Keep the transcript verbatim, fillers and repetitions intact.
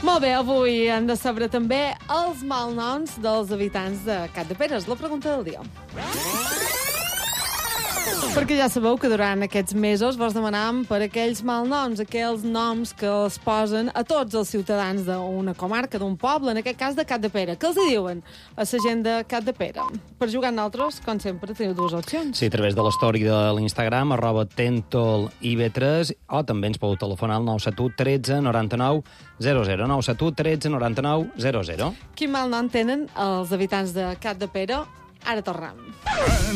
Molt bé, avui hem de saber també els malnoms dels habitants de Capdepera. És la pregunta del dia. Perquè ja sabeu que durant aquests mesos vos demanàvem per aquells malnoms, aquells noms que els posen a tots els ciutadans d'una comarca, d'un poble, en aquest cas de Capdepera. Què els diuen a la gent de Capdepera? Per jugar amb nosaltres, com sempre, teniu dues opcions. Sí, a través de l'story de l'Instagram, arroba tentol i be tres, o també ens podeu telefonar al nou set u tretze noranta-nou zero zero, nou set u tretze noranta-nou zero zero. Quin malnom tenen els habitants de Capdepera? Ara tornem.